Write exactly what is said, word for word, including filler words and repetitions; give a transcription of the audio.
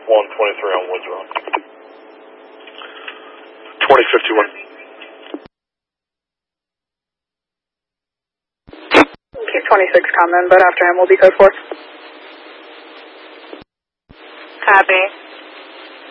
one twenty-three on Woods Run. twenty fifty-one. Keep twenty-six coming, but after him will be code four. Copy.